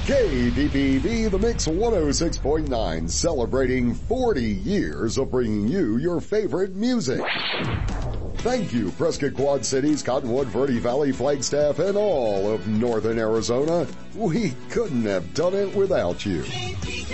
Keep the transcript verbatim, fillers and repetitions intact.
K P P V, The Mix one oh six point nine, celebrating forty years of bringing you your favorite music. Thank you, Prescott Quad Cities, Cottonwood, Verde Valley, Flagstaff, and all of Northern Arizona. We couldn't have done it without you.